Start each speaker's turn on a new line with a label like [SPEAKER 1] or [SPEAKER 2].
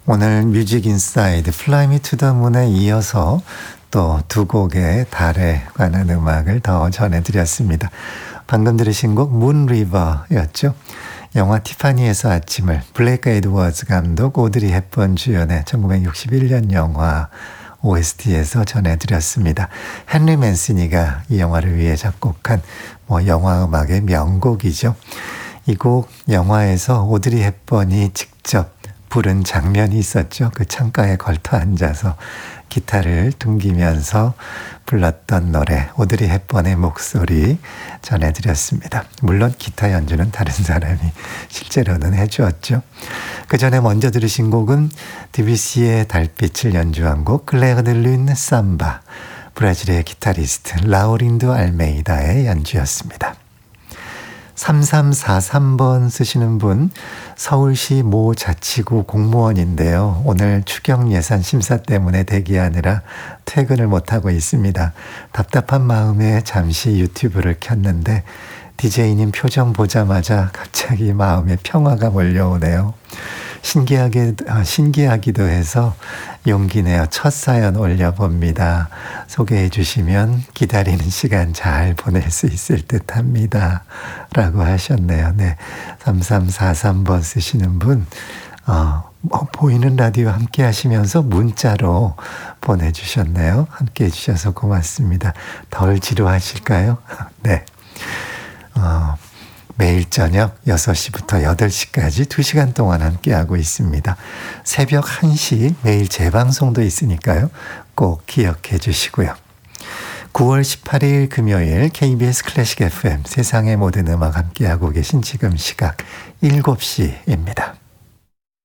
[SPEAKER 1] 오늘 뮤직 인사이드 Fly Me to the Moon에 이어서 또 두 곡의 달에 관한 음악을 더 전해드렸습니다. 방금 들으신 곡 문리버였죠. 영화 티파니에서 아침을 블레이크 에드워즈 감독 오드리 헵번 주연의 1961년 영화 OST에서 전해드렸습니다. 헨리 맨시니가 이 영화를 위해 작곡한 영화 음악의 명곡이죠. 이 곡 영화에서 오드리 헵번이 직접 부른 장면이 있었죠. 그 창가에 걸터 앉아서 기타를 둥기면서 불렀던 노래, 오드리 헵번의 목소리 전해드렸습니다. 물론 기타 연주는 다른 사람이 실제로는 해주었죠. 그 전에 먼저 들으신 곡은 드뷔시의 달빛을 연주한 곡 클레어 드 룬 삼바, 브라질의 기타리스트 라우린도 알메이다의 연주였습니다. 3343번 쓰시는 분, 서울시 모 자치구 공무원인데요. 오늘 추경 예산 심사 때문에 대기하느라 퇴근을 못하고 있습니다. 답답한 마음에 잠시 유튜브를 켰는데 DJ님 표정 보자마자 갑자기 마음에 평화가 몰려오네요. 신기하기도 해서 용기 내어 첫 사연 올려봅니다. 소개해 주시면 기다리는 시간 잘 보낼 수 있을 듯 합니다. 라고 하셨네요. 네, 3343번 쓰시는 분, 보이는 라디오 함께 하시면서 문자로 보내주셨네요. 함께 해주셔서 고맙습니다. 덜 지루하실까요? 네. 매일 저녁 6시부터 8시까지 2시간 동안 함께하고 있습니다. 새벽 1시 매일 재방송도 있으니까요. 꼭 기억해 주시고요. 9월 18일 금요일 KBS 클래식 FM 세상의 모든 음악 함께하고 계신 지금 시각 7시입니다.